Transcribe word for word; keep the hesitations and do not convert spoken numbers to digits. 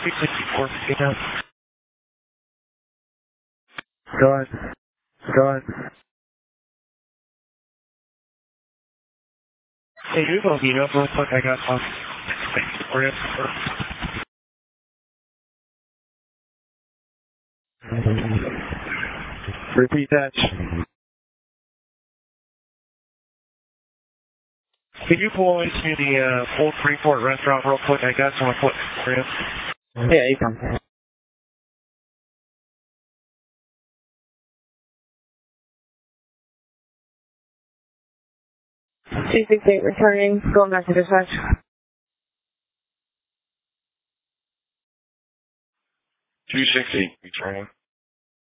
sixty-four, you know. Go on. Go on. Hey, you go meet up real quick. I got some. For you. Repeat that. Could you pull into the uh, Old Freeport restaurant real quick? I got some equipment for you. Yeah, you can. two sixty-eight returning, going back to dispatch. two sixty returning.